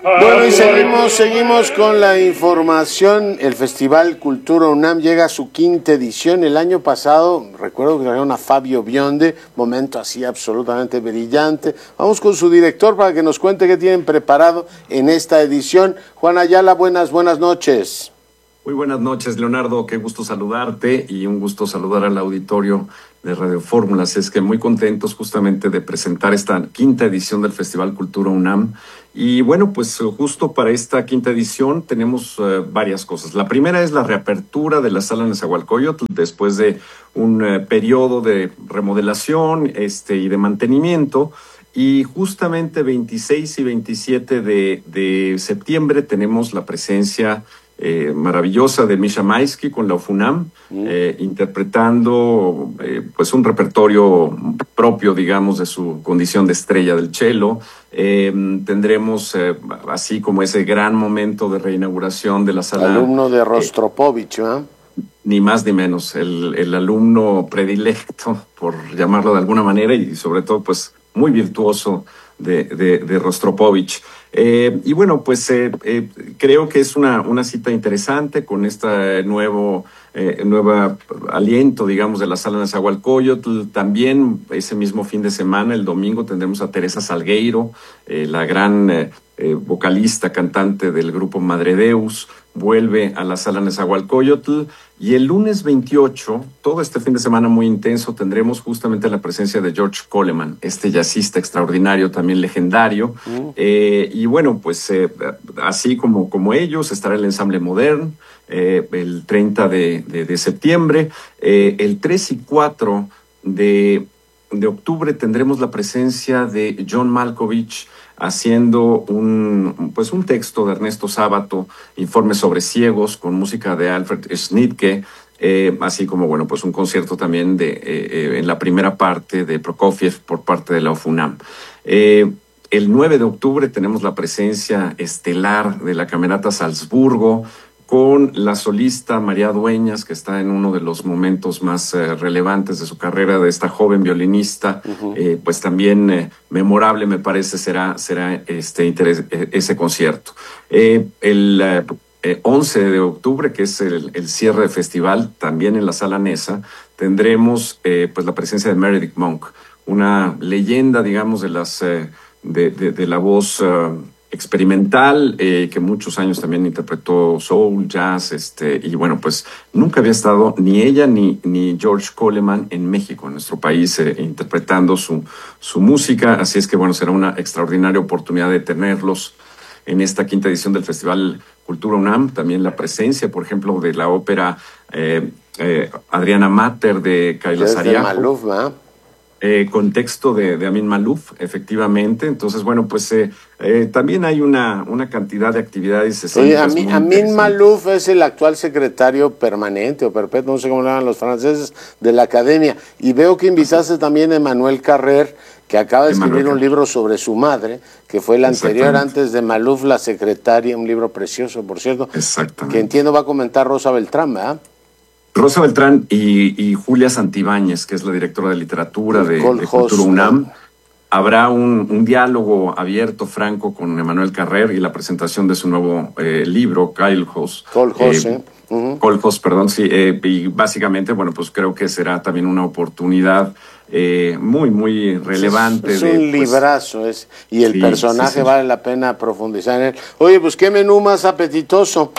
Bueno, y seguimos con la información. El Festival Cultura UNAM llega a su quinta edición. El año pasado, recuerdo que trajeron a Fabio Bionde, momento así absolutamente brillante. Vamos con su director para que nos cuente qué tienen preparado en esta edición. Juan Ayala, buenas noches. Muy buenas noches, Leonardo, qué gusto saludarte y un gusto saludar al auditorio de Radio Fórmulas. Es que muy contentos justamente de presentar esta quinta edición del Festival Cultura UNAM. Y bueno, pues justo para esta quinta edición tenemos varias cosas. La primera es la reapertura de la sala Nezahualcóyotl después de un periodo de remodelación y de mantenimiento. Y justamente 26 y 27 de septiembre tenemos la presencia maravillosa de Misha Maisky con la UFUNAM, interpretando pues un repertorio propio, digamos, de su condición de estrella del cello. Tendremos así como ese gran momento de reinauguración de la sala. Alumno de Rostropovich, ¿eh? Ni más ni menos, el alumno predilecto, por llamarlo de alguna manera, y sobre todo pues muy virtuoso de Rostropovich. Y bueno, pues creo que es una cita interesante con este nuevo aliento, digamos, de la sala Nezahualcóyotl. También ese mismo fin de semana, el domingo, tendremos a Teresa Salgueiro, la gran vocalista, cantante del grupo Madre Deus, vuelve a la sala Nezahualcóyotl. Y el lunes 28, todo este fin de semana muy intenso, tendremos justamente la presencia de George Coleman, este jazzista extraordinario, también legendario. Y bueno, pues así como ellos, estará el ensamble Modern el 30 de septiembre. El 3 y 4 de octubre tendremos la presencia de John Malkovich haciendo un texto de Ernesto Sábato, Informe sobre ciegos, con música de Alfred Schnittke, así como, bueno, pues un concierto también en la primera parte de Prokofiev por parte de la UFUNAM. El 9 de octubre tenemos la presencia estelar de la Camerata Salzburgo, con la solista María Dueñas, que está en uno de los momentos más relevantes de su carrera, de esta joven violinista. Pues también memorable, me parece, será ese concierto. El 11 de octubre, que es el cierre de festival, también en la Sala Nesa, tendremos pues la presencia de Meredith Monk, una leyenda, digamos, de la voz experimental, que muchos años también interpretó soul, jazz, y bueno, pues nunca había estado ni ella ni George Coleman en México, en nuestro país, interpretando su música. Así es que bueno, será una extraordinaria oportunidad de tenerlos en esta quinta edición del Festival Cultura UNAM. También la presencia, por ejemplo, de la ópera Adriana Mater de Kailas Ariajo. Con texto de Amin Malouf, efectivamente. Entonces, bueno, pues también hay una cantidad de actividades. Oye, Amin Malouf es el actual secretario permanente o perpetuo, no sé cómo lo llaman los franceses, de la academia. Y veo que invitaste también a Emmanuel Carrer, que acaba de escribir un libro sobre su madre, que fue la anterior antes de Malouf, la secretaria, un libro precioso, por cierto. Exactamente. Que entiendo va a comentar Rosa Beltrán, ¿verdad? Rosa Beltrán y Julia Santibáñez, que es la directora de literatura de Cultura UNAM. Habrá un diálogo abierto, franco, con Emmanuel Carrer y la presentación de su nuevo libro, Kolkhoz. Kolkhoz, perdón, sí. Y básicamente, bueno, pues creo que será también una oportunidad muy, muy relevante. Es un librazo, y el personaje vale la pena profundizar en él. Oye, pues qué menú más apetitoso.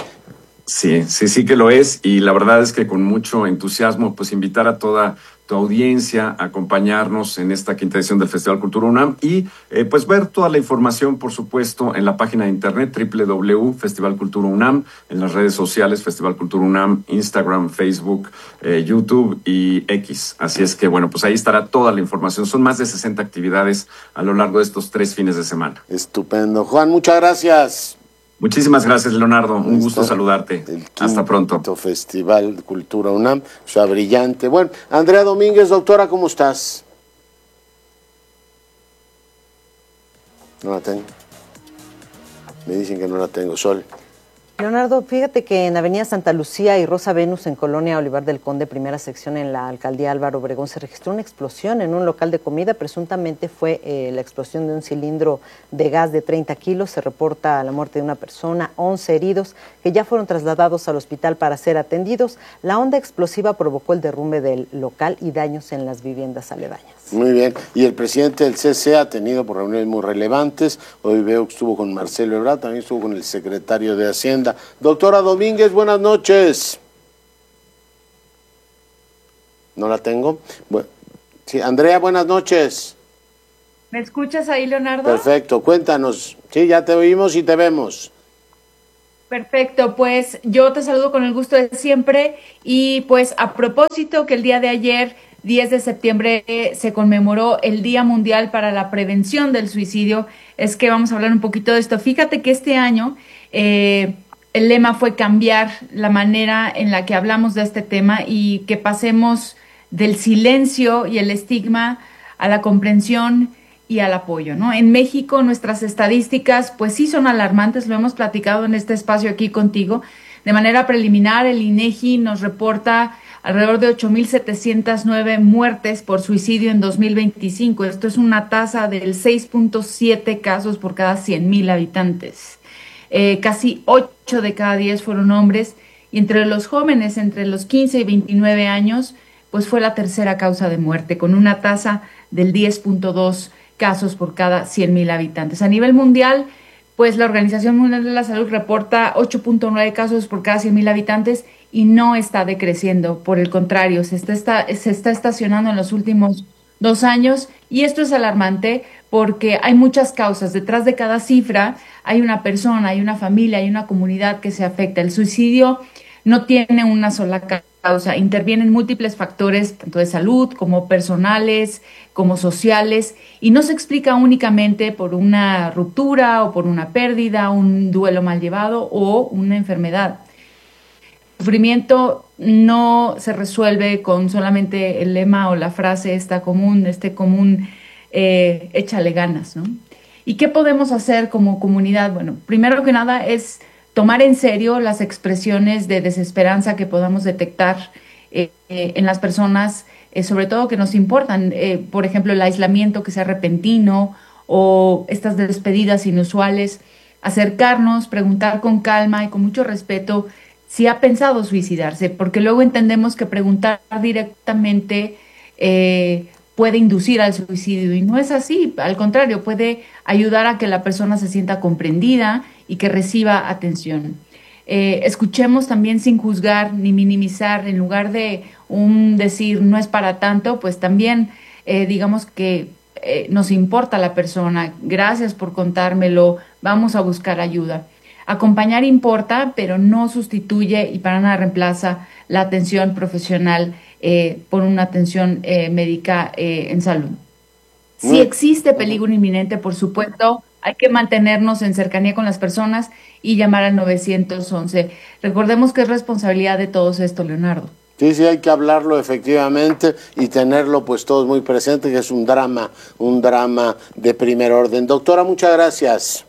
Sí que lo es, y la verdad es que con mucho entusiasmo, pues invitar a toda tu audiencia a acompañarnos en esta quinta edición del Festival Cultura UNAM y pues ver toda la información, por supuesto, en la página de internet www.festivalculturaunam, en las redes sociales Festival Cultura UNAM, Instagram, Facebook, YouTube y X. Así es que, bueno, pues ahí estará toda la información. Son más de 60 actividades a lo largo de estos 3 fines de semana. Estupendo. Juan, muchas gracias. Muchísimas gracias, Leonardo. Un gusto saludarte. Hasta pronto. Festival Cultura UNAM, o sea, brillante. Bueno, Andrea Domínguez, doctora, ¿cómo estás? No la tengo. Me dicen que no la tengo. Sol. Leonardo, fíjate que en Avenida Santa Lucía y Rosa Venus, en Colonia Olivar del Conde, primera sección en la alcaldía Álvaro Obregón, se registró una explosión en un local de comida. Presuntamente fue la explosión de un cilindro de gas de 30 kilos. Se reporta la muerte de una persona, 11 heridos que ya fueron trasladados al hospital para ser atendidos. La onda explosiva provocó el derrumbe del local y daños en las viviendas aledañas. Muy bien, y el presidente del CC ha tenido por reuniones muy relevantes. Hoy veo que estuvo con Marcelo Ebrard, también estuvo con el secretario de Hacienda. Doctora Domínguez, buenas noches. ¿No la tengo? Bueno, sí, Andrea, buenas noches. ¿Me escuchas ahí, Leonardo? Perfecto, cuéntanos. Sí, ya te oímos y te vemos. Perfecto, pues yo te saludo con el gusto de siempre y pues a propósito que el día de ayer, 10 de septiembre, se conmemoró el Día Mundial para la Prevención del Suicidio, es que vamos a hablar un poquito de esto. Fíjate que este año el lema fue cambiar la manera en la que hablamos de este tema y que pasemos del silencio y el estigma a la comprensión y al apoyo, ¿no? En México nuestras estadísticas pues sí son alarmantes, lo hemos platicado en este espacio aquí contigo. De manera preliminar, el INEGI nos reporta alrededor de 8,709 muertes por suicidio en 2025. Esto es una tasa del 6.7 casos por cada 100,000 habitantes. Casi 8 de cada 10 fueron hombres y entre los jóvenes, entre los 15 y 29 años, pues fue la tercera causa de muerte, con una tasa del 10.2 casos por cada 100,000 habitantes. A nivel mundial, pues la Organización Mundial de la Salud reporta 8.9 casos por cada 100,000 habitantes y no está decreciendo, por el contrario, se está estacionando en los últimos 2 años y esto es alarmante porque hay muchas causas. Detrás de cada cifra hay una persona, hay una familia, hay una comunidad que se afecta. El suicidio no tiene una sola causa, intervienen múltiples factores, tanto de salud como personales, como sociales, y no se explica únicamente por una ruptura o por una pérdida, un duelo mal llevado o una enfermedad. El sufrimiento no se resuelve con solamente el lema o la frase común, échale ganas, ¿no? ¿Y qué podemos hacer como comunidad? Bueno, primero que nada es tomar en serio las expresiones de desesperanza que podamos detectar en las personas, sobre todo que nos importan, por ejemplo, el aislamiento que sea repentino o estas despedidas inusuales, acercarnos, preguntar con calma y con mucho respeto si ha pensado suicidarse, porque luego entendemos que preguntar directamente puede inducir al suicidio y no es así, al contrario, puede ayudar a que la persona se sienta comprendida y que reciba atención. Escuchemos también sin juzgar ni minimizar, en lugar de decir no es para tanto, pues también digamos que nos importa la persona, gracias por contármelo, vamos a buscar ayuda. Acompañar importa, pero no sustituye y para nada reemplaza la atención profesional por una atención médica en salud. Si existe peligro inminente, por supuesto, hay que mantenernos en cercanía con las personas y llamar al 911. Recordemos que es responsabilidad de todos esto, Leonardo. Sí, sí, hay que hablarlo efectivamente y tenerlo pues todos muy presente, que es un drama de primer orden. Doctora, muchas gracias.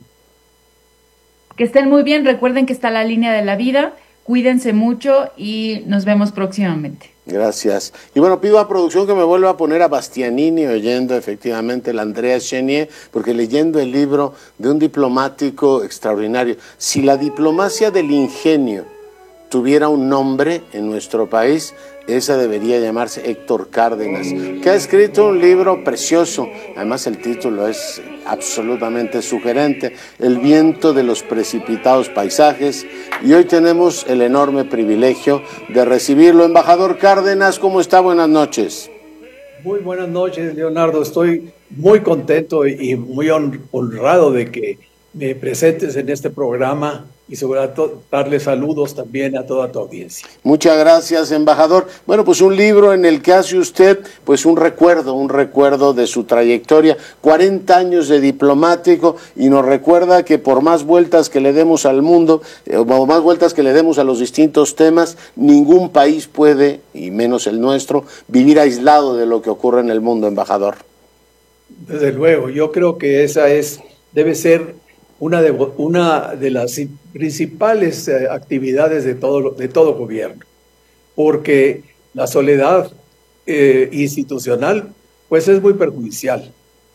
Que estén muy bien, recuerden que está la línea de la vida, cuídense mucho y nos vemos próximamente. Gracias. Y bueno, pido a producción que me vuelva a poner a Bastianini oyendo efectivamente la Andrea Chenier, porque leyendo el libro de un diplomático extraordinario. Si la diplomacia del ingenio tuviera un nombre en nuestro país, esa debería llamarse Héctor Cárdenas, que ha escrito un libro precioso, además el título es absolutamente sugerente, El viento de los precipitados paisajes, y hoy tenemos el enorme privilegio de recibirlo. Embajador Cárdenas, ¿cómo está? Buenas noches. Muy buenas noches, Leonardo, estoy muy contento y muy honrado de que me presentes en este programa y sobre todo darle saludos también a toda tu audiencia. Muchas gracias, embajador. Bueno, pues un libro en el que hace usted pues un recuerdo de su trayectoria, 40 años de diplomático, y nos recuerda que por más vueltas que le demos al mundo, o más vueltas que le demos a los distintos temas, ningún país puede, y menos el nuestro, vivir aislado de lo que ocurre en el mundo, embajador. Desde luego, yo creo que esa debe ser una de las principales actividades de todo gobierno, porque la soledad institucional pues es muy perjudicial.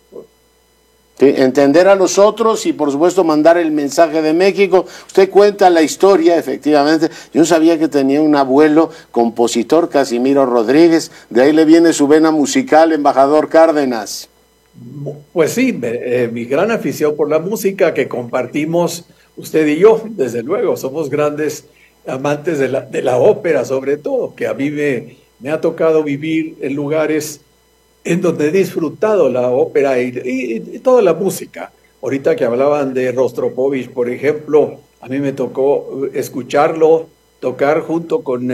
Sí, entender a los otros y por supuesto mandar el mensaje de México. Usted cuenta la historia, efectivamente. Yo sabía que tenía un abuelo compositor, Casimiro Rodríguez, de ahí le viene su vena musical, embajador Cárdenas. Pues sí, mi gran afición por la música que compartimos usted y yo, desde luego, somos grandes amantes de la ópera sobre todo, que a mí me ha tocado vivir en lugares en donde he disfrutado la ópera y toda la música. Ahorita que hablaban de Rostropovich, por ejemplo, a mí me tocó escucharlo tocar junto con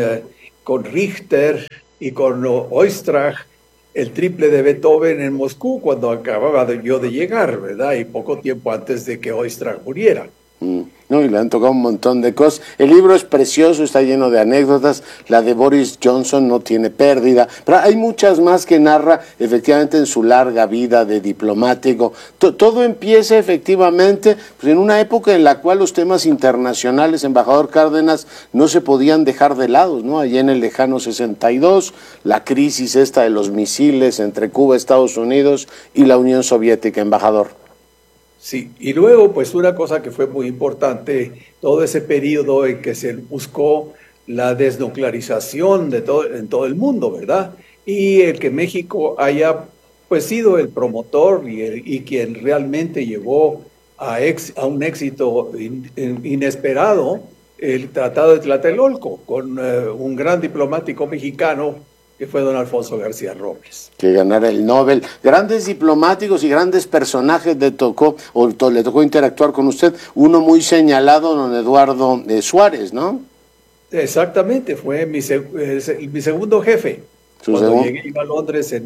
Richter y con Oistrakh, el triple de Beethoven en Moscú cuando acababa yo de llegar, ¿verdad? Y poco tiempo antes de que Oistrakh muriera. No, y le han tocado un montón de cosas. El libro es precioso, está lleno de anécdotas. La de Boris Johnson no tiene pérdida, pero hay muchas más que narra efectivamente en su larga vida de diplomático. Todo empieza efectivamente pues, en una época en la cual los temas internacionales, embajador Cárdenas, no se podían dejar de lado, ¿no? Allá en el lejano 62, la crisis esta de los misiles entre Cuba, Estados Unidos y la Unión Soviética, embajador. Sí, y luego, pues una cosa que fue muy importante, todo ese periodo en que se buscó la desnuclearización en todo el mundo, ¿verdad? Y el que México haya, pues, sido el promotor y quien realmente llevó a un éxito inesperado el Tratado de Tlatelolco, con un gran diplomático mexicano, que fue don Alfonso García Robles. Que ganara el Nobel. Grandes diplomáticos y grandes personajes le tocó interactuar con usted. Uno muy señalado, don Eduardo Suárez, ¿no? Exactamente, fue mi segundo jefe. Cuando llegué a Londres en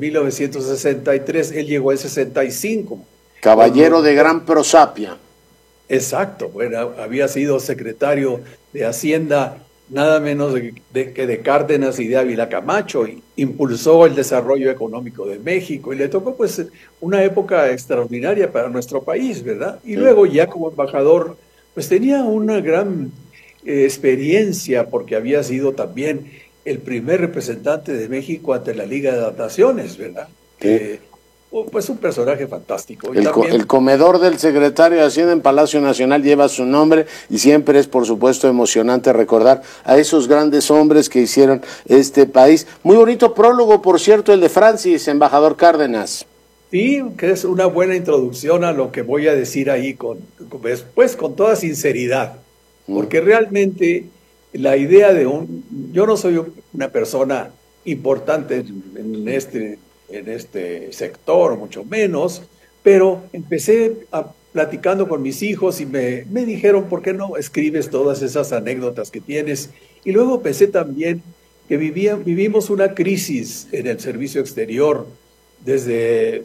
1963, él llegó en 65. Caballero de gran prosapia. Exacto, bueno, había sido secretario de Hacienda nada menos que de Cárdenas y de Ávila Camacho, y impulsó el desarrollo económico de México, y le tocó pues una época extraordinaria para nuestro país, ¿verdad? Y luego ya como embajador, pues tenía una gran experiencia, porque había sido también el primer representante de México ante la Liga de las Naciones, ¿verdad? Sí. Pues un personaje fantástico. El comedor del secretario de Hacienda en Palacio Nacional lleva su nombre y siempre es, por supuesto, emocionante recordar a esos grandes hombres que hicieron este país. Muy bonito prólogo, por cierto, el de Francis, embajador Cárdenas. Sí, que es una buena introducción a lo que voy a decir ahí con toda sinceridad, porque realmente la idea yo no soy una persona importante en este sector, mucho menos, pero empecé platicando con mis hijos y me dijeron, ¿por qué no escribes todas esas anécdotas que tienes? Y luego pensé también que vivimos una crisis en el servicio exterior desde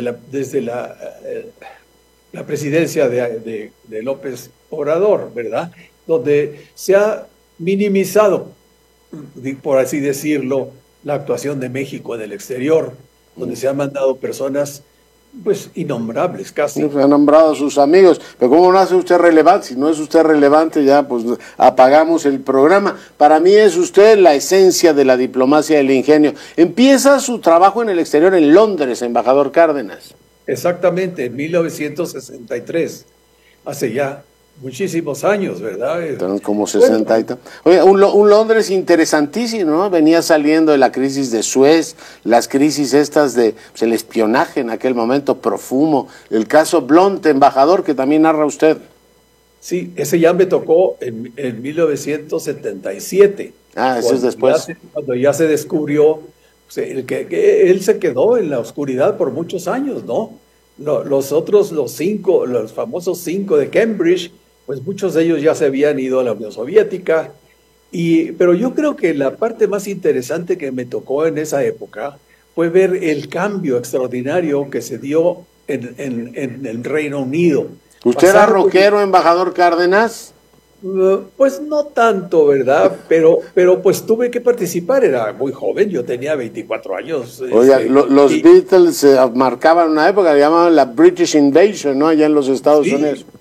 la presidencia de López Obrador, ¿verdad? Donde se ha minimizado, por así decirlo, la actuación de México en el exterior, donde se han mandado personas, pues, innombrables casi. Se han nombrado a sus amigos, pero ¿cómo no hace usted relevante? Si no es usted relevante, ya pues apagamos el programa. Para mí es usted la esencia de la diplomacia del ingenio. Empieza su trabajo en el exterior en Londres, embajador Cárdenas. Exactamente, en 1963, hace ya muchísimos años, ¿verdad? Como 60 y tal. Oye, un Londres interesantísimo, ¿no? Venía saliendo de la crisis de Suez, las crisis estas de pues, el espionaje en aquel momento, Profumo, el caso Blunt, embajador, que también narra usted. Sí, ese ya me tocó en 1977. Eso es después. Cuando ya se descubrió que él se quedó en la oscuridad por muchos años, ¿no? Los famosos 5 de Cambridge, pues muchos de ellos ya se habían ido a la Unión Soviética, pero yo creo que la parte más interesante que me tocó en esa época fue ver el cambio extraordinario que se dio en el Reino Unido. ¿Usted era rockero, embajador Cárdenas? Pues no tanto, ¿verdad? Pero pues tuve que participar, era muy joven, yo tenía 24 años. Oiga, los Beatles marcaban una época, le llamaban la British Invasion, ¿no? Allá en los Estados Unidos.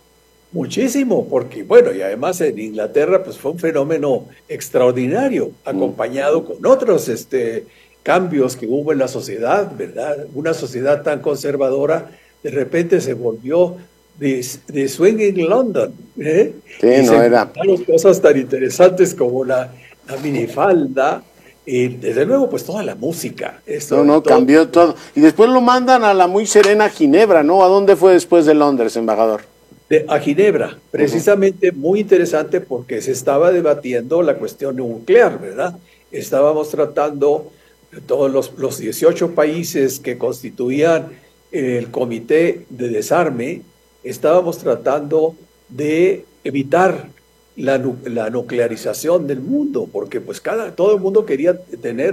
Muchísimo, porque bueno, y además en Inglaterra pues fue un fenómeno extraordinario, acompañado con otros cambios que hubo en la sociedad, ¿verdad? Una sociedad tan conservadora de repente se volvió de swing in London, ¿eh? Sí, y no era. cosas tan interesantes como la minifalda, y desde luego pues toda la música. Cambió todo. Y después lo mandan a la muy serena Ginebra, ¿no? ¿A dónde fue después de Londres, embajador? A Ginebra, precisamente muy interesante porque se estaba debatiendo la cuestión nuclear, ¿verdad? Estábamos tratando, todos los 18 países que constituían el Comité de Desarme, estábamos tratando de evitar la nuclearización del mundo, porque pues todo el mundo quería tener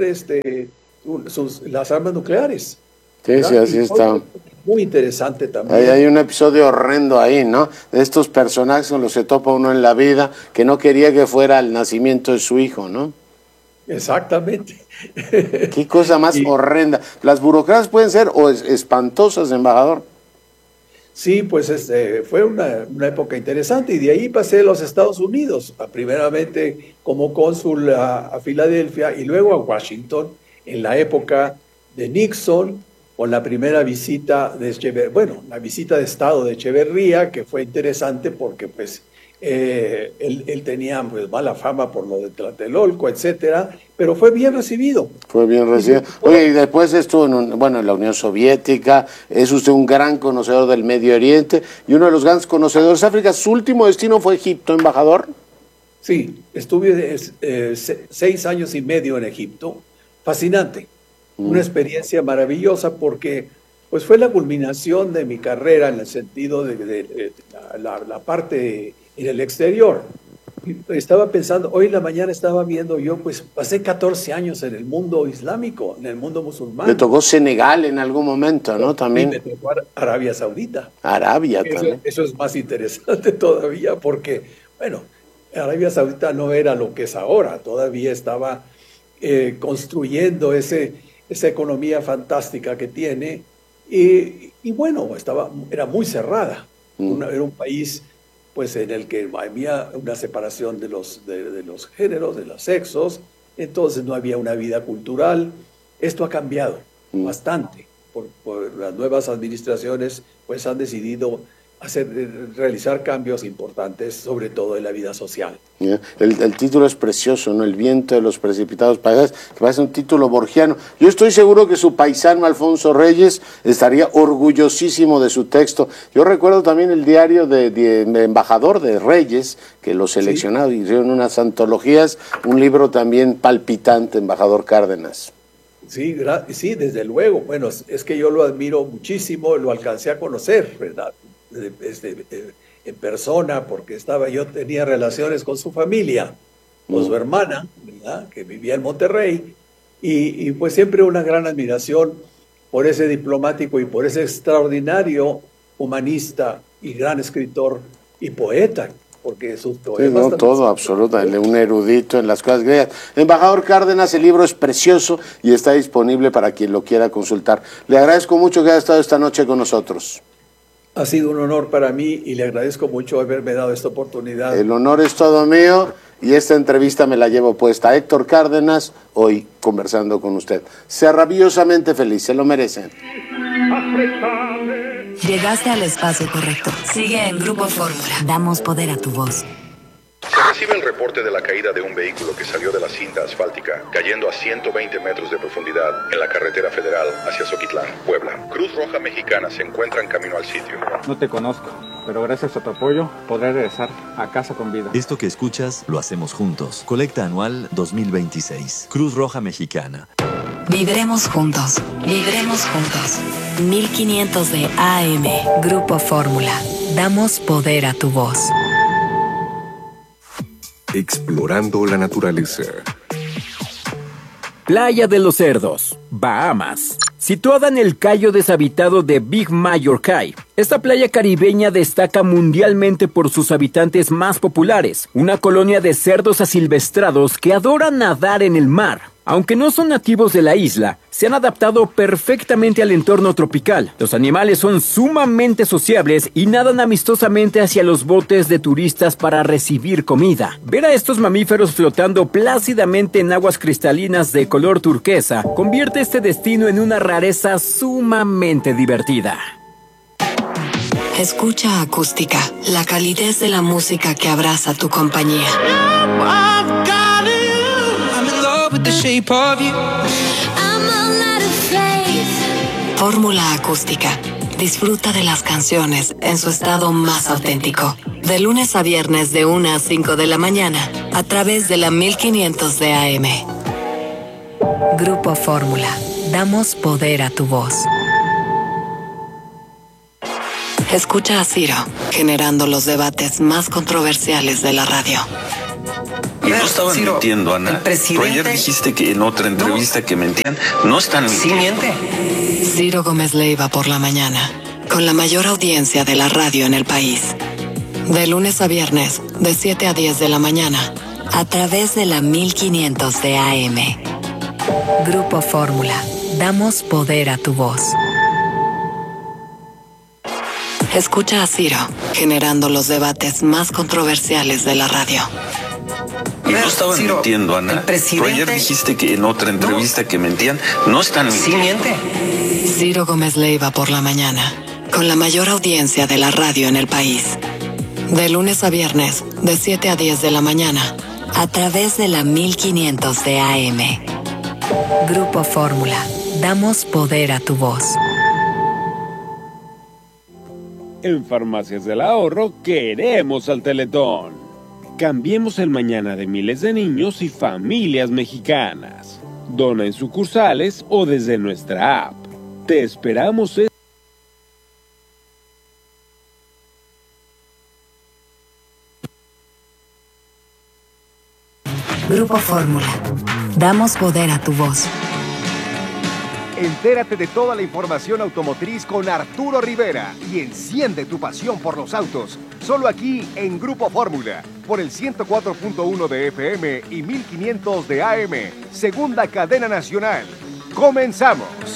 las armas nucleares. Sí, ¿verdad? Sí, así está. Muy interesante también. Hay un episodio horrendo ahí, ¿no? De estos personajes con los que topa uno en la vida, que no quería que fuera el nacimiento de su hijo, ¿no? Exactamente. Qué cosa más horrenda. Las burocracias pueden ser espantosas, embajador. Sí, pues fue una época interesante y de ahí pasé a los Estados Unidos, primeramente como cónsul a Filadelfia y luego a Washington en la época de Nixon, con la primera visita la visita de Estado de Echeverría, que fue interesante porque pues él tenía pues mala fama por lo de Tlatelolco, etcétera, pero fue bien recibido. Fue bien recibido. Oye, y después estuvo en la Unión Soviética, es usted un gran conocedor del Medio Oriente y uno de los grandes conocedores de África. ¿Su último destino fue Egipto, embajador? Sí, estuve 6 años y medio en Egipto, fascinante. Una experiencia maravillosa porque pues fue la culminación de mi carrera en el sentido de la parte en el exterior. Estaba pensando, hoy en la mañana estaba viendo yo, pues pasé 14 años en el mundo islámico, en el mundo musulmán. Le tocó Senegal en algún momento, ¿no? También. Y me tocó Arabia Saudita. También. Eso es más interesante todavía porque, bueno, Arabia Saudita no era lo que es ahora, todavía estaba construyendo esa economía fantástica que tiene y bueno, era muy cerrada. Era un país pues en el que había una separación de los géneros, de los sexos, entonces no había una vida cultural. Esto ha cambiado bastante. Por las nuevas administraciones pues han decidido realizar cambios importantes, sobre todo en la vida social. El título es precioso, ¿no? El viento de los precipitados paisajes, que parece un título borgiano. Yo estoy seguro que su paisano Alfonso Reyes estaría orgullosísimo de su texto. Yo recuerdo también el diario de embajador de Reyes, que lo seleccionaron y hicieron unas antologías, un libro también palpitante, embajador Cárdenas. Sí, desde luego. Bueno, es que yo lo admiro muchísimo, lo alcancé a conocer, ¿verdad? En persona, porque yo tenía relaciones con su familia, con su hermana, ¿verdad? Que vivía en Monterrey, y pues siempre una gran admiración por ese diplomático y por ese extraordinario humanista y gran escritor y poeta, porque sus poemas... Sí, todo, absolutamente, un erudito en las cosas griegas. Embajador Cárdenas, el libro es precioso y está disponible para quien lo quiera consultar. Le agradezco mucho que haya estado esta noche con nosotros. Ha sido un honor para mí y le agradezco mucho haberme dado esta oportunidad. El honor es todo mío y esta entrevista me la llevo puesta. Héctor Cárdenas, hoy conversando con usted. Sea rabiosamente feliz, se lo merecen. Llegaste al espacio correcto. Sigue en Grupo Fórmula. Damos poder a tu voz. Se recibe el reporte de la caída de un vehículo que salió de la cinta asfáltica, cayendo a 120 metros de profundidad en la carretera federal hacia Zoquitlán, Puebla. Cruz Roja Mexicana se encuentra en camino al sitio. No te conozco, pero gracias a tu apoyo podré regresar a casa con vida. Esto que escuchas lo hacemos juntos. Colecta anual 2026. Cruz Roja Mexicana. Vibremos juntos. Vibremos juntos. 1500 de AM. Grupo Fórmula. Damos poder a tu voz. Explorando la naturaleza. Playa de los Cerdos, Bahamas. Situada en el cayo deshabitado de Big Major Cay, esta playa caribeña destaca mundialmente por sus habitantes más populares, una colonia de cerdos asilvestrados que adoran nadar en el mar. Aunque no son nativos de la isla, se han adaptado perfectamente al entorno tropical. Los animales son sumamente sociables y nadan amistosamente hacia los botes de turistas para recibir comida. Ver a estos mamíferos flotando plácidamente en aguas cristalinas de color turquesa convierte este destino en una rareza sumamente divertida. Escucha Acústica, la calidez de la música que abraza tu compañía. Fórmula Acústica. Disfruta de las canciones en su estado más auténtico. De lunes a viernes de 1 a 5 de la mañana a través de la 1500 de AM. Grupo Fórmula. Damos poder a tu voz. Escucha a Ciro, generando los debates más controversiales de la radio. Y no estaban mintiendo, Ana. Pero ayer dijiste que en otra entrevista que mentían. No están mintiendo. Sí miente. Ciro Gómez Leiva por la mañana, con la mayor audiencia de la radio en el país. De lunes a viernes, de 7 a 10 de la mañana, a través de la 1500 de AM. Grupo Fórmula. Damos poder a tu voz. Escucha a Ciro, generando los debates más controversiales de la radio. Y no estaban mintiendo, Ana. Pero ayer dijiste que en otra entrevista que mentían. No están mintiendo. Sí miente. Ciro Gómez Leiva por la mañana, con la mayor audiencia de la radio en el país. De lunes a viernes, de 7 a 10 de la mañana, a través de la 1500 de AM. Grupo Fórmula. Damos poder a tu voz. En Farmacias del Ahorro queremos al Teletón. Cambiemos el mañana de miles de niños y familias mexicanas. Dona en sucursales o desde nuestra app. Te esperamos. Grupo Fórmula. Damos poder a tu voz. Entérate de toda la información automotriz con Arturo Rivera y enciende tu pasión por los autos. Solo aquí en Grupo Fórmula, por el 104.1 de FM y 1500 de AM, segunda cadena nacional. ¡Comenzamos!